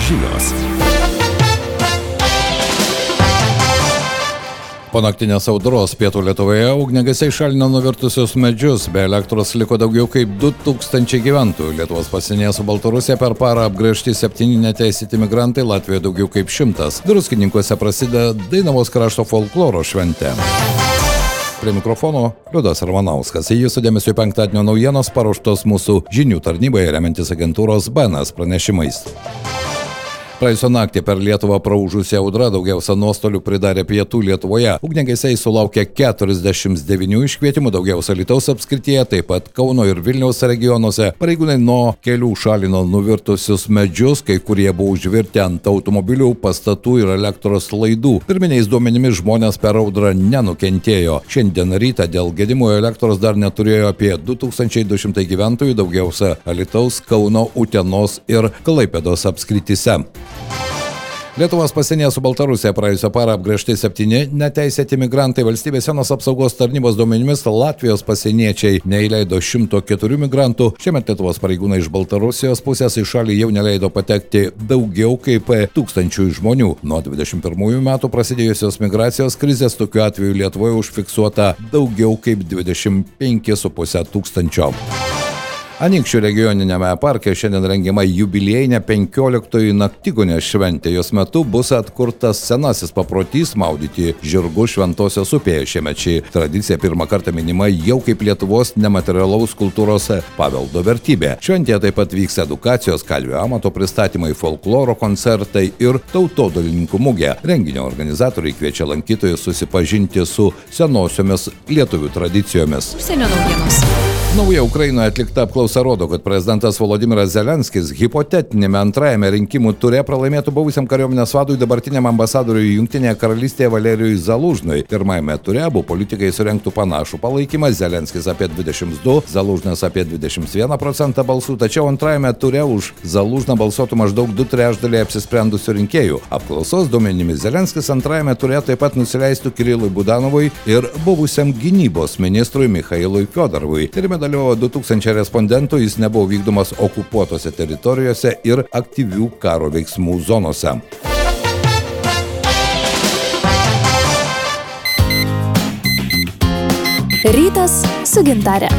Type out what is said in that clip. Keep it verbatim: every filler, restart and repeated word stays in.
žinios. Po naktinės audros pietų Lietuvoje ugniagesiai šalino nuvirtusius medžius, be elektros liko daugiau kaip du tūkstančiai gyventojų. Lietuvos pasienyje su Baltarusija per parą apgręžti septyni neteisėti migrantai, Latvijoje daugiau kaip šimtas. Druskininkuose prasideda Dainavos krašto folkloro šventė. Prie mikrofono Liudas Ramanauskas. Į jūsų dėmesio penktadienio naujienos paruoštos mūsų žinių tarnyboje remiantis agentūros B N S pranešimais. Praėjusią naktį per Lietuvą praūžusi audra daugiausia nuostolių pridarė pietų Lietuvoje. Ugniagesiai sulaukė keturiasdešimt devynių iškvietimų, daugiausia Alytaus apskrityje, taip pat Kauno ir Vilniaus regionuose. Pareigūnai nuo kelių šalino nuvirtusius medžius, kai kurie buvo užvirti ant automobilių, pastatų ir elektros laidų. Pirminiais duomenimis žmonės per audrą nenukentėjo. Šiandien rytą dėl gedimų elektros dar neturėjo apie du tūkstančiai du šimtai gyventojų, daugiausia Alytaus, Kauno, Utenos ir Klaipėdos apskrityse. Lietuvos pasienyje su Baltarusija praėjusią parą apgręžti septyni neteisėti migrantai. Valstybės sienos apsaugos tarnybos duomenimis Latvijos pasieniečiai neįleido šimto keturių migrantų. Šiemet Lietuvos pareigūnai iš Baltarusijos pusės į šalį jau neleido patekti daugiau kaip tūkstančių žmonių. Nuo dvidešimt pirmųjų metų prasidėjusios migracijos krizės tokiu atveju Lietuvoje užfiksuota daugiau kaip dvidešimt penki su puse tūkstančio. Anykščių regioninėme parke šiandien rengiama jubiliejinė penkioliktoji naktigonės šventė. Jos metu bus atkurtas senasis paprotys maudyti žirgus Šventosios upėje. Šiemet ši tradicija pirmą kartą minima jau kaip Lietuvos nematerialaus kultūros paveldo vertybė. Šventėje taip pat vyks edukacijos, kalvių amato pristatymai, folkloro koncertai ir tautodalininkų mugė. Renginio organizatoriai kviečia lankytojus susipažinti su senosiomis lietuvių tradicijomis. Užsienio naujienos. Nauja Ukrainoje atlikta apklausa rodo, kad prezidentas Volodymyras Zelenskis hipotetinėme antrajame rinkimų ture pralaimėtų buvusiam kariuomenės vadui dabartiniam ambasadoriui Jungtinėje karalystėje Valerijui Zalužnui. Pirmajame ture abu politikai surengtų panašų palaikymą, Zelenskis apie dvidešimt du, Zalužnas apie dvidešimt vieną procentą balsų, tačiau antrajame ture už Zalužną balsuotų maždaug du trečdaliai apsisprendusių rinkėjų. Apklausos duomenimis Zelenskis antrajame ture taip pat nusileistų Kirilui Budanovui ir buvusiam gynybos ministrui Michailui Fiodorovui. Tyrime dalyvavo du tūkstančiai respondentų, jis nebuvo vykdomas okupuotose teritorijose ir aktyvių karo veiksmų zonose. Rytas su Gintare.